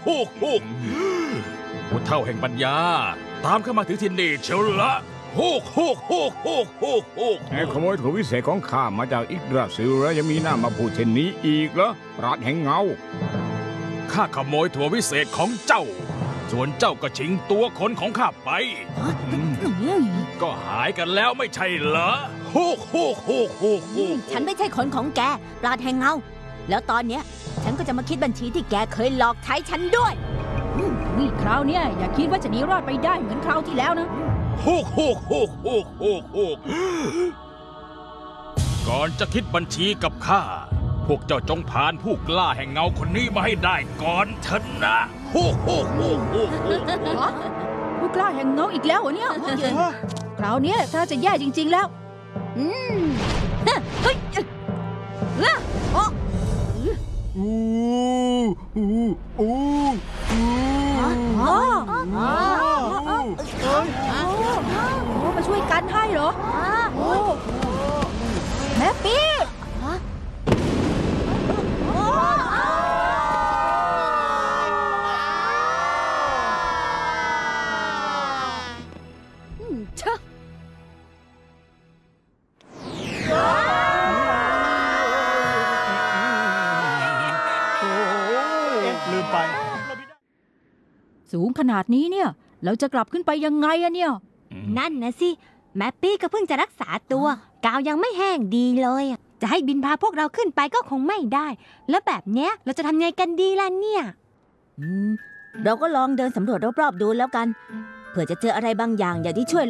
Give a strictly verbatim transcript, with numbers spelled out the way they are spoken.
โฮโฮผู้เฒ่าแห่งปัญญาตามเข้ามาถึงที่นี่เชียวละโฮโฮโฮโฮโฮโฮแอบขโมยถั่ววิเศษของข้ามาจากอิกราซิลแล้วยังมีหน้ามาพูดเช่นนี้อีกเหรอปราดแห่งเงาข้าขโมยถั่ววิเศษของเจ้าส่วนเจ้าก็ชิงตัวคนของข้าไปก็หายกันแล้วไม่ใช่เหรอโฮโฮโฮโฮโฮฉันไม่ใช่คนของแกปราดแห่งเงาแล้วตอนเนี้ยฉันก็จะมาคิดบัญชีที่แกเคยหลอกใช้ฉันด้วยนี่คราวเนี้ยอย่าคิดว่าจะหนีรอดไปได้เหมือนคราวที่แล้วนะโฮโฮโฮโฮโฮโฮก่อนจะคิดบัญชีกับข้าพวกเจ้าจงผ่านผู้กล้าแห่งเงาคนนี้มาให้ได้ก่อนเถอะนะโฮโฮโฮโฮผู้กล้าแห่งเงาอีกแล้วเหรอเนี่ยคราวนี้ถ้าจะแย่จริงๆแล้วอืมเฮ้ยล่ะโอ้อู้อู้อู้โอ้มาช่วยกันให้เหรอโอ้แม่ปี้สูงขนาดนี้เนี่ยเราจะกลับขึ้นไปยังไงอะเนี่ยนั่นนะสิแมปปี้ก็เพิ่งจะรักษาตัวกาวยังไม่แห้งดีเลยจะให้บินพาพวกเราขึ้นไปก็คงไม่ได้แล้วแบบเนี้ยเราจะทำไงกันดีล่ะเนี่ยเราก็ลองเดินสำรวจรอบๆดูแล้วกันเผื่อจะเจออะไรบางอย่างอย่างที่ช่วย